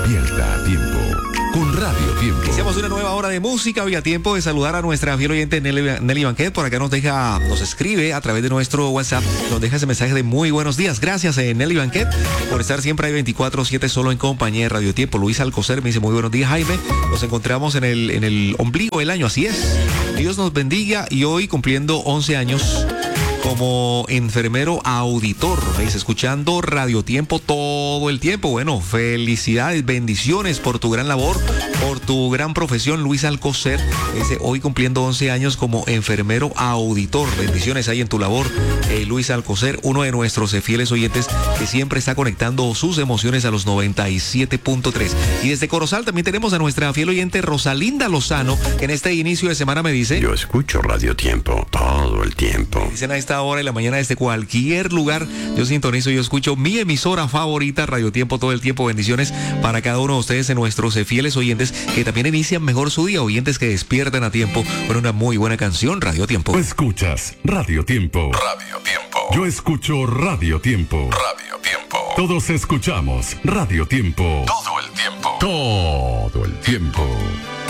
Despierta a tiempo con Radio Tiempo. Iniciamos una nueva hora de música. Hoy a tiempo de saludar a nuestra fiel oyente Nelly Banquet. Por acá nos escribe a través de nuestro WhatsApp. Nos deja ese mensaje de muy buenos días. Gracias, Nelly Banquet, por estar siempre ahí 24/7 solo en compañía de Radio Tiempo. Luis Alcocer me dice muy buenos días, Jaime. Nos encontramos en el ombligo del año, así es. Dios nos bendiga y hoy cumpliendo 11 años como enfermero auditor, me dice, escuchando Radio Tiempo todo el tiempo. Bueno, felicidades, bendiciones por tu gran labor, por tu gran profesión, Luis Alcocer. Me dice, hoy cumpliendo 11 años como enfermero auditor. Bendiciones ahí en tu labor, Luis Alcocer, uno de nuestros fieles oyentes que siempre está conectando sus emociones a los 97.3. Y desde Corozal también tenemos a nuestra fiel oyente Rosalinda Lozano, que en este inicio de semana me dice: Yo escucho Radio Tiempo todo el tiempo. Dicen a esta hora de la mañana desde cualquier lugar, yo sintonizo, yo escucho mi emisora favorita, Radio Tiempo todo el tiempo. Bendiciones para cada uno de ustedes, en nuestros fieles oyentes que también inician mejor su día, oyentes que despiertan a tiempo con una muy buena canción. Radio Tiempo. Escuchas Radio Tiempo. Radio Tiempo. Yo escucho Radio Tiempo. Radio Tiempo. Todos escuchamos Radio Tiempo. Todo el tiempo. Todo el tiempo.